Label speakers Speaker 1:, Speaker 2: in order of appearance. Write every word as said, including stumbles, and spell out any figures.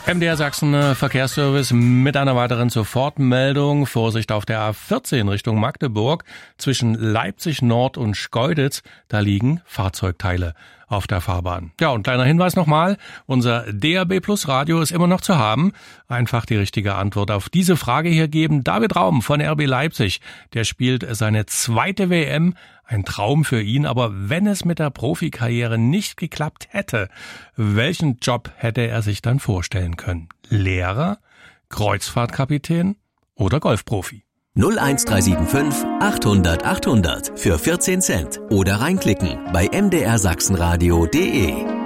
Speaker 1: M D R Sachsen äh, Verkehrsservice mit einer weiteren Sofortmeldung. Vorsicht auf der A vierzehn Richtung Magdeburg zwischen Leipzig Nord und Schkeuditz. Da liegen Fahrzeugteile auf der Fahrbahn. Ja, und kleiner Hinweis nochmal, unser D A B Plus Radio ist immer noch zu haben. Einfach die richtige Antwort auf diese Frage hier geben. David Raum von R B Leipzig, der spielt seine zweite W M. Ein Traum für ihn, aber wenn es mit der Profikarriere nicht geklappt hätte, welchen Job hätte er sich dann vorstellen können? Lehrer, Kreuzfahrtkapitän oder Golfprofi?
Speaker 2: null eins drei sieben fünf achthundert achthundert für vierzehn Cent oder reinklicken bei m d r sachsenradio punkt d e.